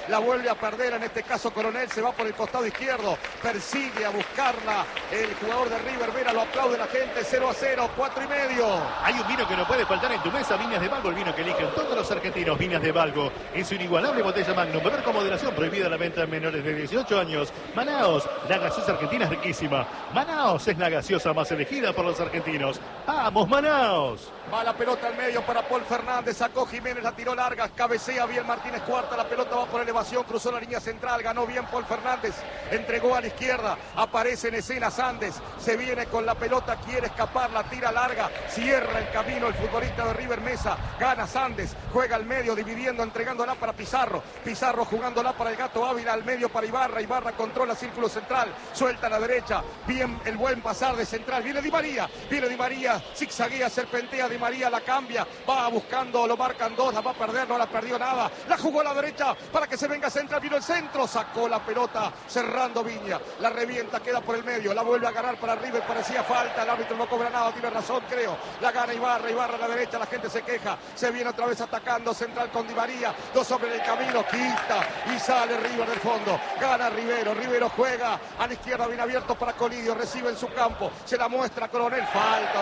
la vuelve a perder, en este caso Coronel se va por el costado izquierdo, persigue a buscarla el jugador de River. Vera, lo aplaude la gente. 0-0, 4,5. Hay un vino que no puede faltar en tu mesa, Viñas de Valgo, el vino que eligen todos los argentinos. Viñas de Valgo, en su inigualable botella Magnum. Beber con moderación, prohibida la venta en menores de 18 años. Manaos, la gaseosa argentina es riquísima. Manaos es la gaseosa más elegida por los argentinos. ¡Vamos, Manaos! Va la pelota al medio para Paul Fernández, sacó Jiménez, la tiró larga, cabecea bien Martínez Cuarta, la pelota va por elevación, cruzó la línea central, ganó bien Paul Fernández, entregó a la izquierda, aparece en escena Sandes, se viene con la pelota, quiere escapar, la tira larga, cierra el camino el futbolista de River Mesa, gana Sandes, juega al medio, dividiendo, entregándola para Pizarro, Pizarro jugándola para el Gato Ávila, al medio para Ibarra, Ibarra controla círculo central, suelta a la derecha, bien el buen pasar de central, viene Di María, zigzaguea, serpentea, Di María la cambia, va buscando, lo marcan dos, la va a perder, no la perdió nada, la jugó a la derecha para que se venga central, vino el centro, sacó la pelota, cerrando Viña, la revienta, queda por el medio, la vuelve a ganar para River, parecía falta, el árbitro no cobra nada, tiene razón creo, la gana Ibarra a la derecha, la gente se queja, se viene otra vez atacando, central con Di María, dos hombres en el camino, quita y sale River del fondo, gana Rivero juega a la izquierda, bien abierto para Colidio, recibe en su campo, se la muestra Coronel, falta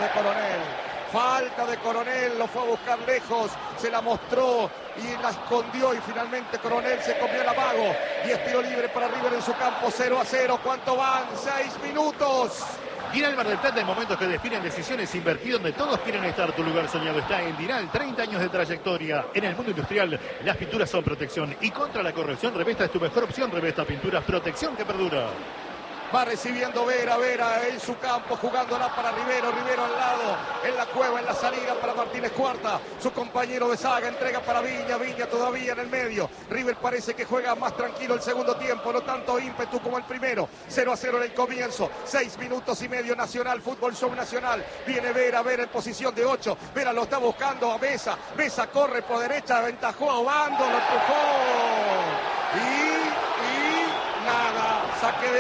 de Coronel, lo fue a buscar lejos, se la mostró y la escondió y finalmente Coronel se comió el amago y es tiro libre para River en su campo. 0-0, ¿cuánto van? 6 minutos. Dinal Mar del Plata, en momentos que definen decisiones, invertido donde todos quieren estar. Tu lugar soñado está en Dinal, 30 años de trayectoria. En el mundo industrial, las pinturas son protección y contra la corrosión, Revesta es tu mejor opción. Revesta Pinturas, protección que perdura. Va recibiendo Vera en su campo, jugándola para Rivero al lado, en la cueva, en la salida para Martínez Cuarta, su compañero de saga, entrega para Viña todavía en el medio, River parece que juega más tranquilo el segundo tiempo, no tanto ímpetu como el primero, 0-0 en el comienzo, 6 minutos y medio, Nacional, Fútbol Show Nacional, viene Vera en posición de 8, Vera lo está buscando a Mesa corre por derecha, aventajó a Obando, lo empujó, y nada, saque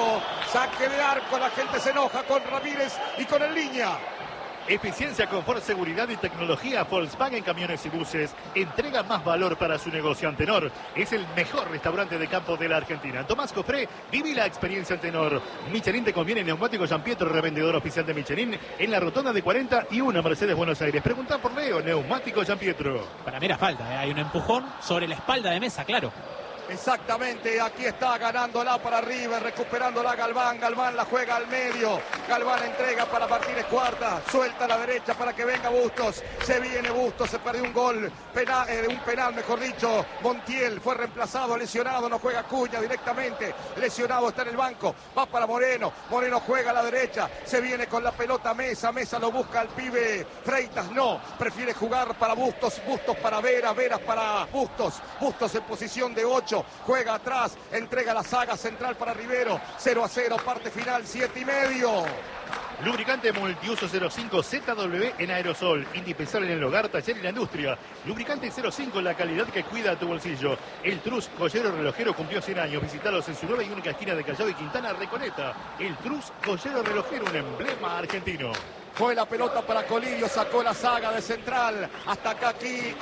de arco, la gente se enoja con Ramírez y con el Línea. Eficiencia, confort, seguridad y tecnología. Volkswagen Camiones y Buses entrega más valor para su negocio. Antenor es el mejor restaurante de campo de la Argentina. Tomás Cofré, viví la experiencia Antenor. Michelin te conviene, neumático San Pietro, revendedor oficial de Michelin en la rotonda de 41 Mercedes Buenos Aires. Preguntá por Leo, neumático San Pietro. Para mí era falta, hay un empujón sobre la espalda de Mesa, claro. Exactamente, aquí está ganándola para River, recuperándola Galván la juega al medio, Galván entrega para Martínez Cuarta, suelta a la derecha para que venga Bustos, se viene Bustos, se perdió un gol, un penal mejor dicho, Montiel fue reemplazado, lesionado, no juega Cuña directamente, lesionado está en el banco, va para Moreno juega a la derecha, se viene con la pelota Mesa lo busca al pibe Freitas, no, prefiere jugar para Bustos para Veras para Bustos en posición de 8, juega atrás, entrega la saga central para Rivero, 0-0, parte final, 7,5. Lubricante multiuso 05 ZW en aerosol, indispensable en el hogar, taller y la industria. Lubricante 05, la calidad que cuida tu bolsillo. El Trus, joyero relojero, cumplió 100 años. Visítalos en su nueva y única esquina de Callao y Quintana, Recoleta. El Trus, joyero relojero, un emblema argentino. Fue la pelota para Colidio, sacó la saga de central, hasta acá aquí,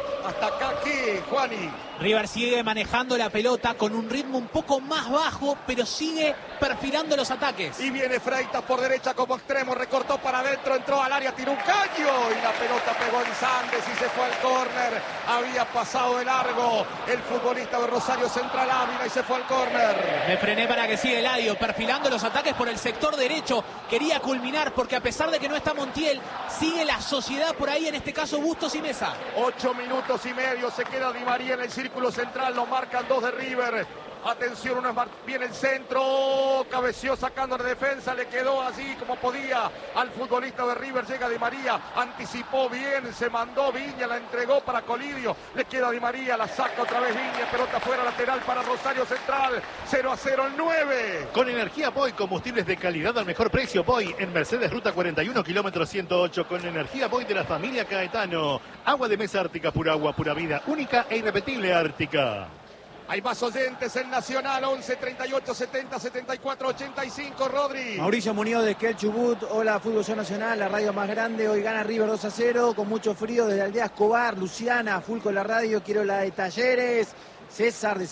Juani. River sigue manejando la pelota con un ritmo un poco más bajo, pero sigue perfilando los ataques. Y viene Freitas por derecha como extremo, recortó para adentro, entró al área, tiró un caño y la pelota pegó en Sandes y se fue al córner. Había pasado de largo el futbolista de Rosario Central Ávila y se fue al córner. Me frené para que siga Eladio, perfilando los ataques por el sector derecho. Quería culminar porque a pesar de que no está Montiel, sigue la sociedad por ahí, en este caso Bustos y Mesa. 8 minutos y medio, se queda Di María en el círculo central, lo marcan dos de River. Atención, viene el centro, cabeció sacando de defensa, le quedó así como podía al futbolista de River, llega Di María, anticipó bien, se mandó Viña, la entregó para Colidio, le queda Di María, la saca otra vez Viña, pelota fuera lateral para Rosario Central, 0-0 el 9. Con energía Boy, combustibles de calidad al mejor precio. Boy en Mercedes, ruta 41, kilómetro 108, con energía Boy de la familia Caetano. Agua de mesa Ártica, pura agua, pura vida, única e irrepetible Ártica. Hay más oyentes en Nacional, 11 38 70 74 85, Rodri. Mauricio Muñoz de Esquel Chubut, hola Fútbol Show Nacional, la radio más grande, hoy gana River 2-0, con mucho frío desde Aldea Escobar, Luciana, full con la radio, quiero la de Talleres, César de